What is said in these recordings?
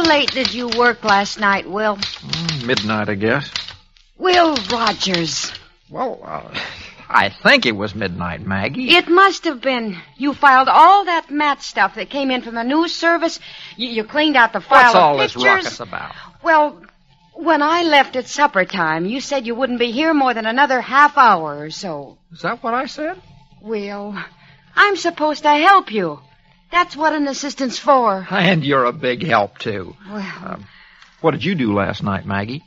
late did you work last night, Will? Midnight, I guess. Will Rogers. Well, I think it was midnight, Maggie. It must have been. You filed all that mat stuff that came in from the news service. You cleaned out the file What's all of this pictures. ruckus about? Well, when I left at supper time, you said you wouldn't be here more than another half hour or so. Is that what I said? Will, I'm supposed to help you. That's what an assistant's for. And you're a big help, too. Well... what did you do last night, Maggie?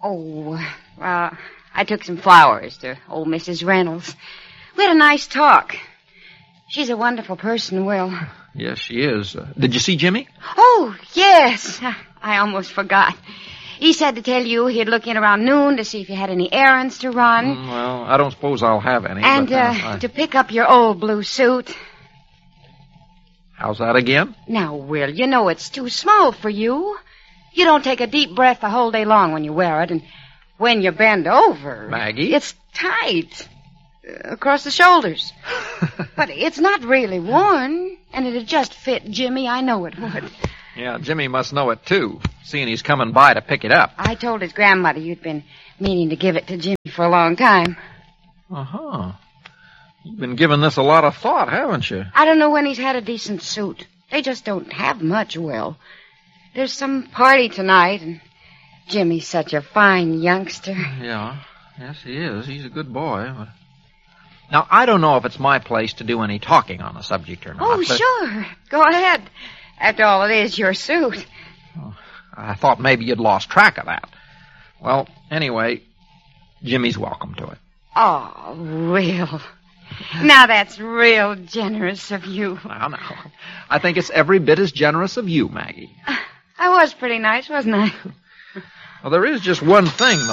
I took some flowers to old Mrs. Reynolds. We had a nice talk. She's a wonderful person, Will. Yes, she is. Did you see Jimmy? Oh, yes. I almost forgot. He said to tell you he'd look in around noon to see if you had any errands to run. Well, I don't suppose I'll have any. And to pick up your old blue suit. How's that again? Now, Will, you know it's too small for you. You don't take a deep breath the whole day long when you wear it, and when you bend over... Maggie? It's tight. Across the shoulders. But it's not really worn, and it'd just fit Jimmy. I know it would. Yeah, Jimmy must know it, too, seeing he's coming by to pick it up. I told his grandmother you'd been meaning to give it to Jimmy for a long time. Uh-huh. You've been giving this a lot of thought, haven't you? I don't know when he's had a decent suit. They just don't have much, Will. There's some party tonight, and Jimmy's such a fine youngster. Yeah, yes, he is. He's a good boy. But... Now, I don't know if it's my place to do any talking on the subject or not. Oh, sure. Go ahead. After all, it is your suit. Oh, I thought maybe you'd lost track of that. Well, anyway, Jimmy's welcome to it. Oh, Will. Now that's real generous of you. Now. I think it's every bit as generous of you, Maggie. I was pretty nice, wasn't I? Well, there is just one thing, though.